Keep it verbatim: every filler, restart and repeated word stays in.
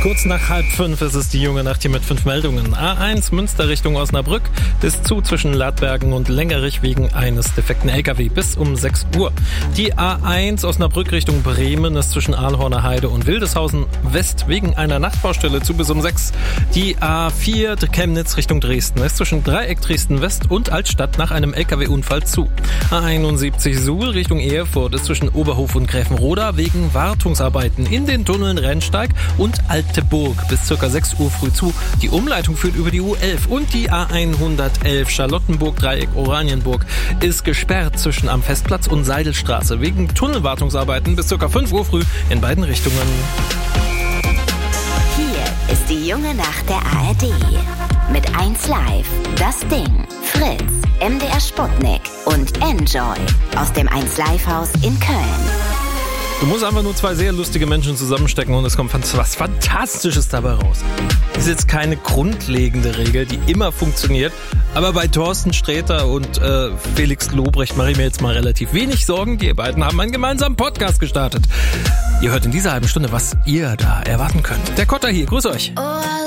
Kurz nach halb fünf ist es die junge Nacht hier mit fünf Meldungen. A eins Münster Richtung Osnabrück ist zu zwischen Ladbergen und Längerich wegen eines defekten L K W bis um sechs Uhr. Die A eins Osnabrück Richtung Bremen ist zwischen Ahlhorner Heide und Wildeshausen West wegen einer Nachtbaustelle zu bis um sechs. Die A vier Chemnitz Richtung Dresden ist zwischen Dreieck Dresden West und Altstadt nach einem L K W-Unfall zu. A einundsiebzig Suhl Richtung Erfurt ist zwischen Oberhof und Gräfenroda wegen Wartungsarbeiten in den Tunneln Rennsteig und Alteburg bis ca. sechs Uhr früh zu. Die Umleitung führt über die U elf und die A hundertelf Charlottenburg Dreieck Oranienburg ist gesperrt zwischen am Festplatz und Seidelstraße wegen Tunnelwartungsarbeiten bis ca. fünf Uhr früh in beiden Richtungen. Hier ist die junge Nacht der A R D. Mit eins Live, Das Ding, Fritz, M D R Sputnik und Enjoy aus dem eins Live Haus in Köln. Du musst einfach nur zwei sehr lustige Menschen zusammenstecken und es kommt was Fantastisches dabei raus. Das ist jetzt keine grundlegende Regel, die immer funktioniert, aber bei Thorsten Sträter und äh, Felix Lobrecht mache ich mir jetzt mal relativ wenig Sorgen. Die beiden haben einen gemeinsamen Podcast gestartet. Ihr hört in dieser halben Stunde, was ihr da erwarten könnt. Der Kotter hier, grüß euch.